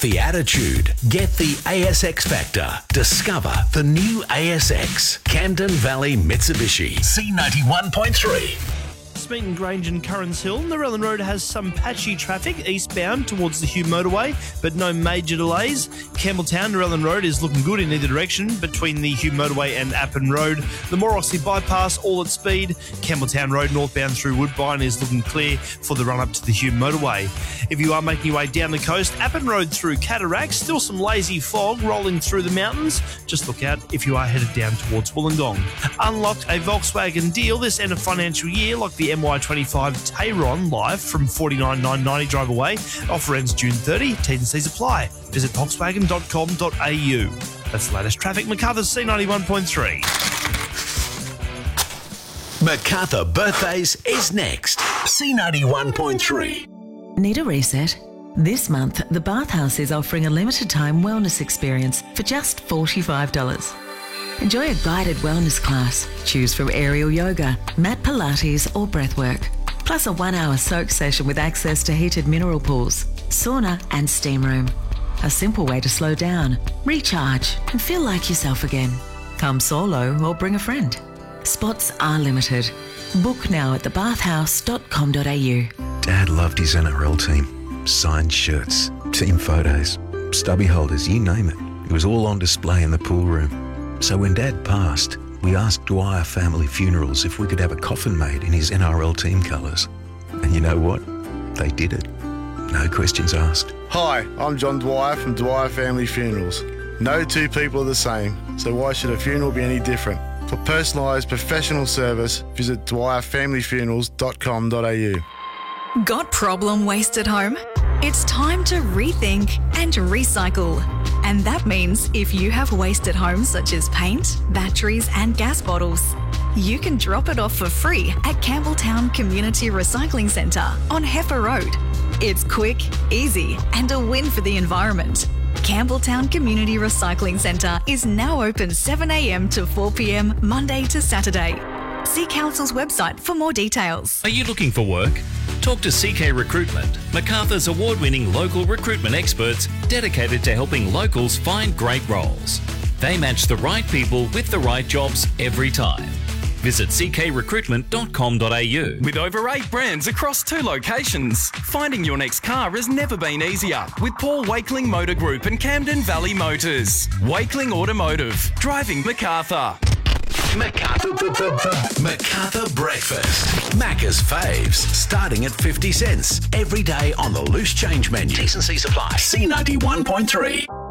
the attitude. Get the ASX Factor. Discover the new ASX. Camden Valley Mitsubishi. C91.3. Smeaton Grange and Currans Hill. Narellan Road has some patchy traffic eastbound towards the Hugh motorway, but no major delays. Campbelltown, Narellan Road is looking good in either direction between the Hugh motorway and Appin Road. The Moroxley bypass all at speed. Campbelltown Road northbound through Woodbine is looking clear for the run up to the Hugh motorway. If you are making your way down the coast, Appin Road through Cataract, still some lazy fog rolling through the mountains. Just look out if you are headed down towards Wollongong. Unlocked a Volkswagen deal this end of financial year, like the MY25 Tayron live from $49,990 drive away. Offer ends June 30. T's and C's apply. Visit Volkswagen.com.au. That's the latest traffic. MacArthur's C91.3. MacArthur Birthdays is next. C91.3. Need a reset? This month, the Bathhouse is offering a limited time wellness experience for just $45. Enjoy a guided wellness class. Choose from aerial yoga, mat Pilates or breathwork. Plus a 1-hour soak session with access to heated mineral pools, sauna and steam room. A simple way to slow down, recharge and feel like yourself again. Come solo or bring a friend. Spots are limited. Book now at thebathhouse.com.au. Dad loved his NRL team. Signed shirts, team photos, stubby holders, you name it. It was all on display in the pool room. So when Dad passed, we asked Dwyer Family Funerals if we could have a coffin made in his NRL team colours. And you know what? They did it. No questions asked. Hi, I'm John Dwyer from Dwyer Family Funerals. No two people are the same, so why should a funeral be any different? For personalised professional service, visit dwyerfamilyfunerals.com.au. Got problem waste at home? It's time to rethink and recycle. And that means if you have waste at home such as paint, batteries and gas bottles, you can drop it off for free at Campbelltown Community Recycling Centre on Heifer Road. It's quick, easy and a win for the environment. Campbelltown Community Recycling Centre is now open 7am to 4pm Monday to Saturday. See Council's website for more details. Are you looking for work? Talk to CK Recruitment, MacArthur's award-winning local recruitment experts dedicated to helping locals find great roles. They match the right people with the right jobs every time. Visit ckrecruitment.com.au. With over 8 brands across 2 locations, finding your next car has never been easier with Paul Wakeling Motor Group and Camden Valley Motors. Wakeling Automotive, driving MacArthur. MacArthur Breakfast. Macca's faves, starting at 50 cents. Every day on the loose change menu. T&C supply. C91.3.